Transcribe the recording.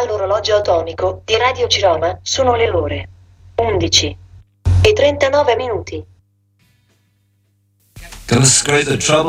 Dall'orologio atomico di Radio Ciroma sono le ore 11:39. Gonna scrape the trouble